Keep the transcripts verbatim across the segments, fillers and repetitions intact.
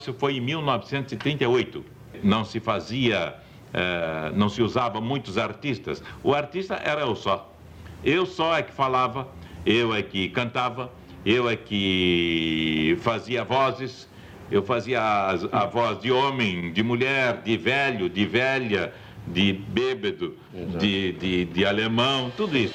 Isso foi em mil novecentos e trinta e oito. Não se fazia, eh, não se usava muitos artistas. O artista era eu só. Eu só é que falava, eu é que cantava, eu é que fazia vozes. Eu fazia a, a voz de homem, de mulher, de velho, de velha, de bêbado, de, de, de alemão, tudo isso.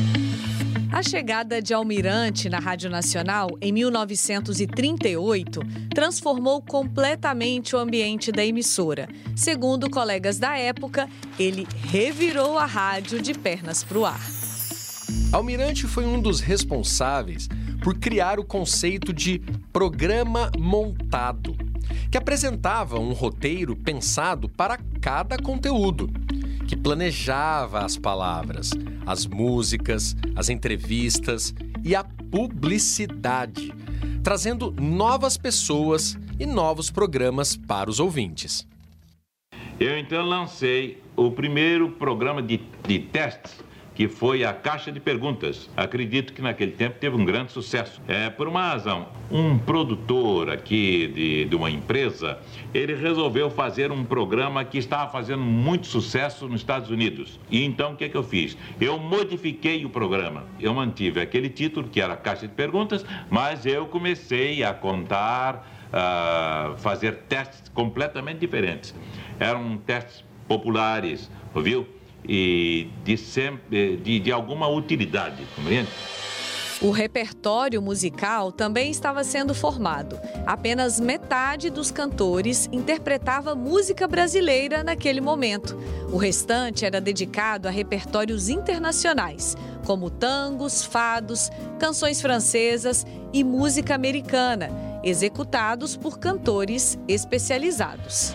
A chegada de Almirante na Rádio Nacional, em mil novecentos e trinta e oito, transformou completamente o ambiente da emissora. Segundo colegas da época, ele revirou a rádio de pernas para o ar. Almirante foi um dos responsáveis por criar o conceito de programa montado, que apresentava um roteiro pensado para cada conteúdo, que planejava as palavras, as músicas, as entrevistas e a publicidade, trazendo novas pessoas e novos programas para os ouvintes. Eu então lancei o primeiro programa de, de testes, que foi a Caixa de Perguntas. Acredito que naquele tempo teve um grande sucesso. É, por uma razão, um produtor aqui de, de uma empresa, ele resolveu fazer um programa que estava fazendo muito sucesso nos Estados Unidos. E então o que, que eu fiz? Eu modifiquei o programa. Eu mantive aquele título, que era Caixa de Perguntas, mas eu comecei a contar, a fazer testes completamente diferentes. Eram testes populares, ouviu? E de, sempre, de, de alguma utilidade, compreende? O repertório musical também estava sendo formado. Apenas metade dos cantores interpretava música brasileira naquele momento. O restante era dedicado a repertórios internacionais, como tangos, fados, canções francesas e música americana, executados por cantores especializados.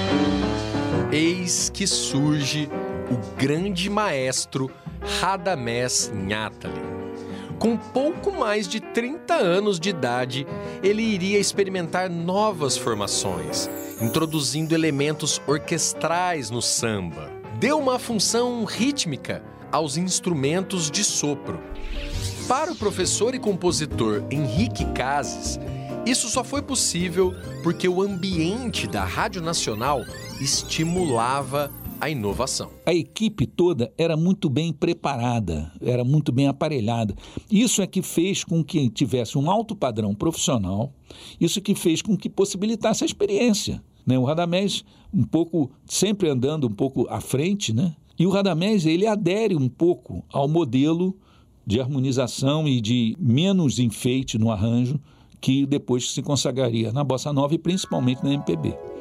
Eis que surge o grande maestro Radamés Nahtali. Com pouco mais de trinta anos de idade, ele iria experimentar novas formações, introduzindo elementos orquestrais no samba. Deu uma função rítmica aos instrumentos de sopro. Para o professor e compositor Henrique Cases, isso só foi possível porque o ambiente da Rádio Nacional estimulava a inovação. A equipe toda era muito bem preparada, era muito bem aparelhada. Isso é que fez com que tivesse um alto padrão profissional, isso que fez com que possibilitasse a experiência, né? O Radamés, um pouco, sempre andando um pouco à frente, né? E o Radamés, ele adere um pouco ao modelo de harmonização e de menos enfeite no arranjo que depois se consagraria na Bossa Nova e principalmente na M P B.